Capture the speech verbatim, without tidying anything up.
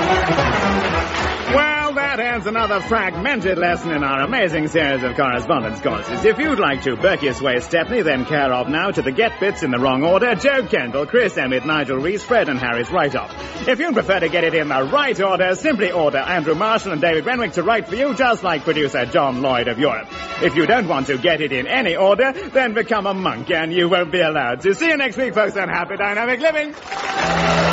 Well, that ends another fragmented lesson in our amazing series of correspondence courses. If you'd like to Burke your way Stepney, then care of now to the get bits in the wrong order, Joe Kendall, Chris Emmett, Nigel Reese, Fred and Harry's write-off. If you'd prefer to get it in the right order, simply order Andrew Marshall and David Renwick to write for you, just like producer John Lloyd of Europe. If you don't want to get it in any order, then become a monk and you won't be allowed to. See you next week, folks, on Happy Dynamic Living.